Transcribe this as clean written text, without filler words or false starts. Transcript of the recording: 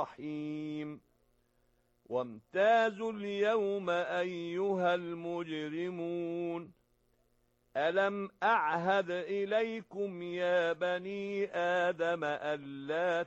الرحيم وامتازوا اليوم أيها المجرمون ألم أعهد إليكم يا بني آدم ألا